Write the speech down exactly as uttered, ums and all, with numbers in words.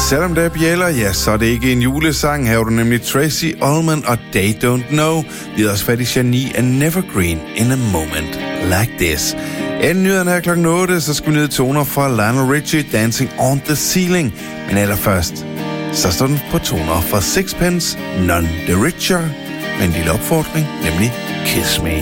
selvom der er bjæller, ja, så er det ikke en julesang. Her er du nemlig Tracy Ullman og They Don't Know. Vi har også fat i Shania and Nevergreen in a Moment Like This. Inden nyhederne her klokken otte, så skal vi nyde toner fra Lionel Richie, Dancing on the Ceiling. Men allerførst, så står den på toner fra Sixpence, None the Richer, med en lille opfordring, nemlig Kiss Me.